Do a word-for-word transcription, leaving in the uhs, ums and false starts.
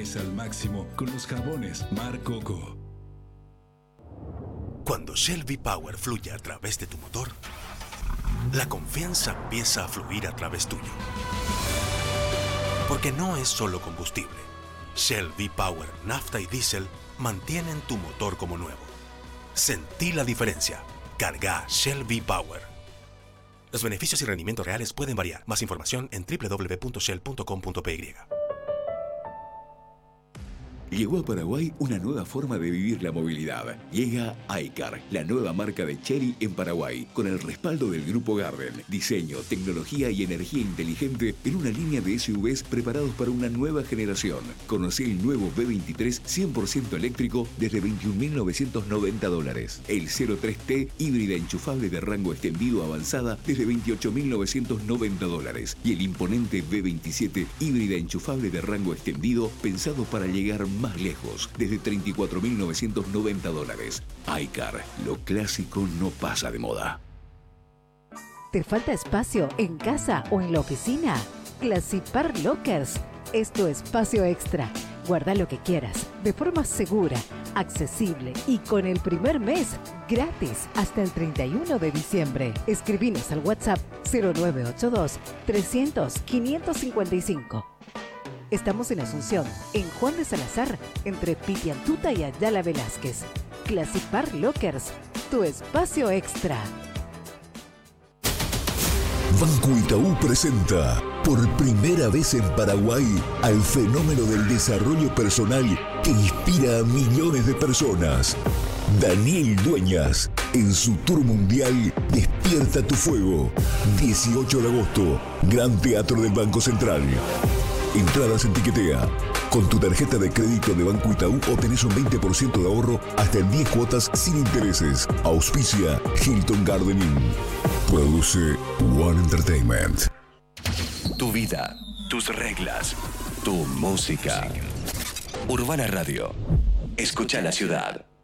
Higieniza al máximo con los jabones Mar Coco. Cuando Shell V-Power fluye a través de tu motor, la confianza empieza a fluir a través tuyo. Porque no es solo combustible. Shell V-Power, nafta y diésel mantienen tu motor como nuevo. Sentí la diferencia. Carga Shell V-Power. Los beneficios y rendimientos reales pueden variar. Más información en doble u doble u doble u punto shell punto com punto p y. Llegó a Paraguay una nueva forma de vivir la movilidad. Llega iCar, la nueva marca de Chery en Paraguay, con el respaldo del Grupo Garden. Diseño, tecnología y energía inteligente en una línea de S U Vs preparados para una nueva generación. Conocé el nuevo B veintitrés cien por ciento eléctrico desde veintiún mil novecientos noventa dólares. El cero tres T híbrida enchufable de rango extendido avanzada desde veintiocho mil novecientos noventa dólares. Y el imponente B veintisiete híbrida enchufable de rango extendido pensado para llegar más lejos, desde treinta y cuatro mil novecientos noventa dólares. iCar, lo clásico no pasa de moda. ¿Te falta espacio en casa o en la oficina? Clasipar Lockers es tu espacio extra. Guarda lo que quieras, de forma segura, accesible y con el primer mes gratis hasta el treinta y uno de diciembre. Escribinos al WhatsApp cero nueve ocho dos, trescientos, quinientos cincuenta y cinco. Estamos en Asunción, en Juan de Salazar, entre Pitiantuta y Ayala Velázquez. Clasipar Lockers, tu espacio extra. Banco Itaú presenta por primera vez en Paraguay al fenómeno del desarrollo personal que inspira a millones de personas. Daniel Dueñas, en su tour mundial Despierta tu Fuego. dieciocho de agosto, Gran Teatro del Banco Central. Entradas en Tiquetea. Con tu tarjeta de crédito de Banco Itaú obtenés un veinte por ciento de ahorro hasta en diez cuotas sin intereses. Auspicia Hilton Garden Inn. Produce One Entertainment. Tu vida, tus reglas, tu música. Urbana Radio. Escucha la ciudad.